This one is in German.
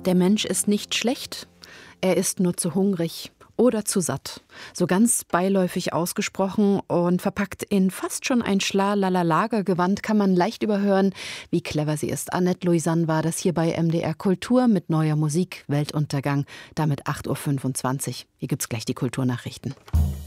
Der Mensch ist nicht schlecht, er ist nur zu hungrig oder zu satt. So ganz beiläufig ausgesprochen und verpackt in fast schon ein Schla-Lala-Lager-Gewand kann man leicht überhören, wie clever sie ist. Annette Louisanne war das hier bei MDR Kultur mit neuer Musik, Weltuntergang, damit 8:25 Uhr. Hier gibt's gleich die Kulturnachrichten.